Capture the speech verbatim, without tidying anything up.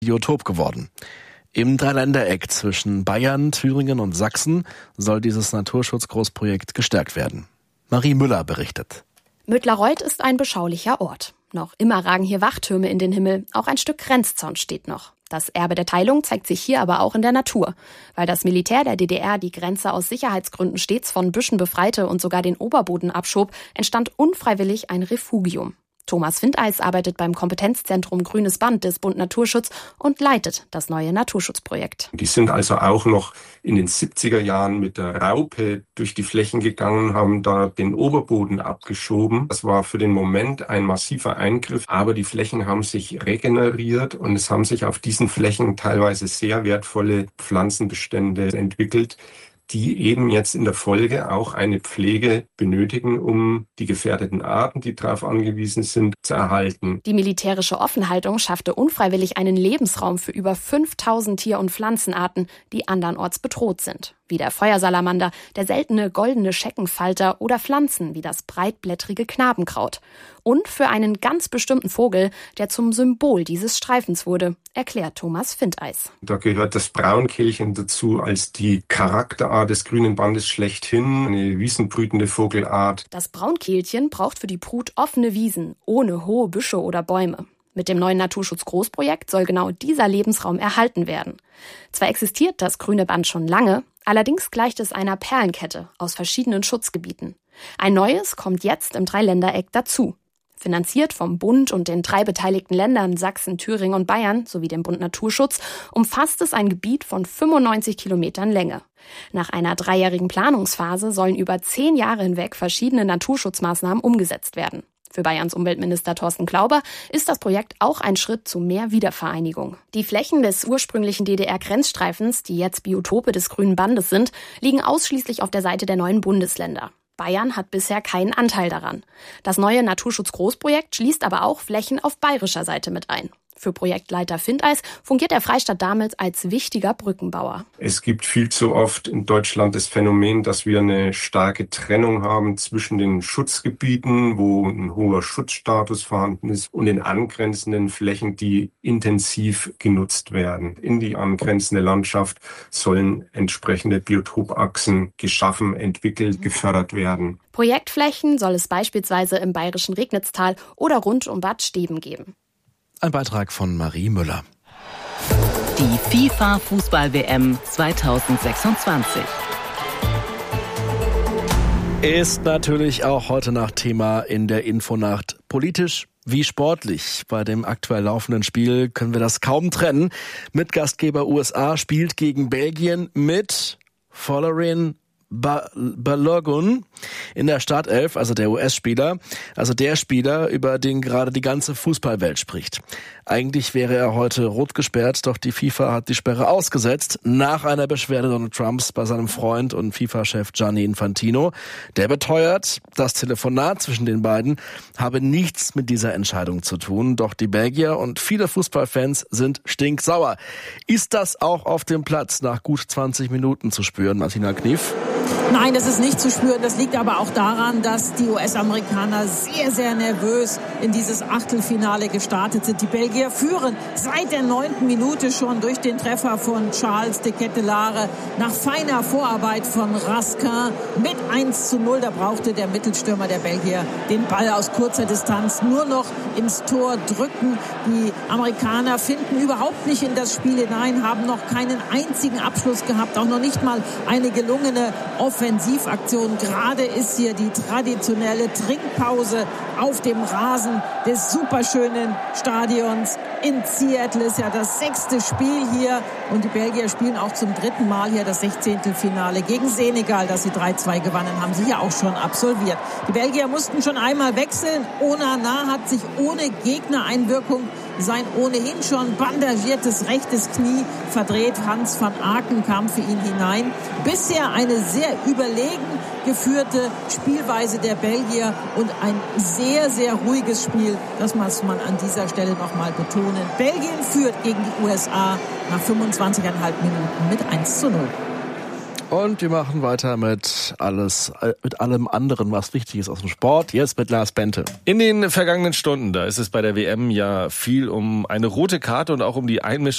Biotop geworden. Im Dreiländereck zwischen Bayern, Thüringen und Sachsen soll dieses Naturschutzgroßprojekt gestärkt werden. Marie Müller berichtet. Mödlareuth ist ein beschaulicher Ort. Noch immer ragen hier Wachtürme in den Himmel. Auch ein Stück Grenzzaun steht noch. Das Erbe der Teilung zeigt sich hier aber auch in der Natur. Weil das Militär der D D R die Grenze aus Sicherheitsgründen stets von Büschen befreite und sogar den Oberboden abschob, entstand unfreiwillig ein Refugium. Thomas Findeis arbeitet beim Kompetenzzentrum Grünes Band des Bund Naturschutz und leitet das neue Naturschutzprojekt. Die sind also auch noch in den siebziger Jahren mit der Raupe durch die Flächen gegangen, haben da den Oberboden abgeschoben. Das war für den Moment ein massiver Eingriff, aber die Flächen haben sich regeneriert und es haben sich auf diesen Flächen teilweise sehr wertvolle Pflanzenbestände entwickelt, die eben jetzt in der Folge auch eine Pflege benötigen, um die gefährdeten Arten, die darauf angewiesen sind, zu erhalten. Die militärische Offenhaltung schaffte unfreiwillig einen Lebensraum für über fünftausend Tier- und Pflanzenarten, die andernorts bedroht sind. Wie der Feuersalamander, der seltene goldene Scheckenfalter oder Pflanzen wie das breitblättrige Knabenkraut. Und für einen ganz bestimmten Vogel, der zum Symbol dieses Streifens wurde, erklärt Thomas Findeis. Da gehört das Braunkehlchen dazu als die Charakterart des Grünen Bandes schlechthin, eine wiesenbrütende Vogelart. Das Braunkehlchen braucht für die Brut offene Wiesen, ohne hohe Büsche oder Bäume. Mit dem neuen Naturschutz-Großprojekt soll genau dieser Lebensraum erhalten werden. Zwar existiert das Grüne Band schon lange, allerdings gleicht es einer Perlenkette aus verschiedenen Schutzgebieten. Ein neues kommt jetzt im Dreiländereck dazu. Finanziert vom Bund und den drei beteiligten Ländern Sachsen, Thüringen und Bayern sowie dem Bund Naturschutz umfasst es ein Gebiet von fünfundneunzig Kilometern Länge. Nach einer dreijährigen Planungsphase sollen über zehn Jahre hinweg verschiedene Naturschutzmaßnahmen umgesetzt werden. Für Bayerns Umweltminister Thorsten Glauber ist das Projekt auch ein Schritt zu mehr Wiedervereinigung. Die Flächen des ursprünglichen D D R-Grenzstreifens, die jetzt Biotope des Grünen Bandes sind, liegen ausschließlich auf der Seite der neuen Bundesländer. Bayern hat bisher keinen Anteil daran. Das neue Naturschutz-Großprojekt schließt aber auch Flächen auf bayerischer Seite mit ein. Für Projektleiter Findeis fungiert der Freistaat damit als wichtiger Brückenbauer. Es gibt viel zu oft in Deutschland das Phänomen, dass wir eine starke Trennung haben zwischen den Schutzgebieten, wo ein hoher Schutzstatus vorhanden ist, und den angrenzenden Flächen, die intensiv genutzt werden. In die angrenzende Landschaft sollen entsprechende Biotopachsen geschaffen, entwickelt, gefördert werden. Projektflächen soll es beispielsweise im bayerischen Regnitztal oder rund um Bad Steben geben. Ein Beitrag von Marie Müller. Die FIFA-Fußball-W M zweitausendsechsundzwanzig Ist natürlich auch heute Nacht Thema in der Infonacht. Politisch wie sportlich. Bei dem aktuell laufenden Spiel können wir das kaum trennen. Mitgastgeber U S A spielt gegen Belgien mit Folarin Balogun in der Startelf, also der U S-Spieler, also der Spieler, über den gerade die ganze Fußballwelt spricht. Eigentlich wäre er heute rot gesperrt, doch die FIFA hat die Sperre ausgesetzt nach einer Beschwerde Donald Trumps bei seinem Freund und FIFA-Chef Gianni Infantino. Der beteuert, das Telefonat zwischen den beiden habe nichts mit dieser Entscheidung zu tun. Doch die Belgier und viele Fußballfans sind stinksauer. Ist das auch auf dem Platz nach gut zwanzig Minuten zu spüren, Martina Knief? Nein, das ist nicht zu spüren. Das liegt aber auch daran, dass die U S-Amerikaner sehr, sehr nervös in dieses Achtelfinale gestartet sind. Die Belgier führen seit der neunten Minute schon durch den Treffer von Charles de Ketelaere nach feiner Vorarbeit von Raskin mit eins zu null. Da brauchte der Mittelstürmer der Belgier den Ball aus kurzer Distanz nur noch ins Tor drücken. Die Amerikaner finden überhaupt nicht in das Spiel hinein, haben noch keinen einzigen Abschluss gehabt, auch noch nicht mal eine gelungene Offensivaktion. Gerade ist hier die traditionelle Trinkpause auf dem Rasen des superschönen Stadions in Seattle. Ist ja das sechste Spiel hier und die Belgier spielen auch zum dritten Mal hier das Sechzehntelfinale gegen Senegal, das sie drei zwei gewannen, haben sie ja auch schon absolviert. Die Belgier mussten schon einmal wechseln. Onana hat sich ohne Gegnereinwirkung sein ohnehin schon bandagiertes rechtes Knie verdreht. Hans van Aken kam für ihn hinein. Bisher eine sehr überlegen geführte Spielweise der Belgier und ein sehr, sehr ruhiges Spiel. Das muss man an dieser Stelle nochmal betonen. Belgien führt gegen die U S A nach fünfundzwanzig Komma fünf Minuten mit eins zu null. Und wir machen weiter mit alles, mit allem anderen, was wichtig ist aus dem Sport. Jetzt mit Lars Bente. In den vergangenen Stunden, da ist es bei der W M ja viel um eine rote Karte und auch um die Einmischung